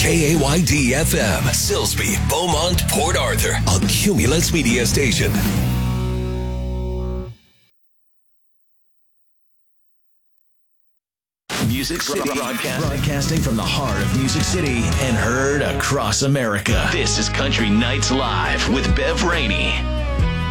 KAYD FM, Silsbee, Beaumont, Port Arthur, a Cumulus Media Station. Music City broadcasting from the heart of Music City and heard across America. This is Country Nights Live with Bev Rainey.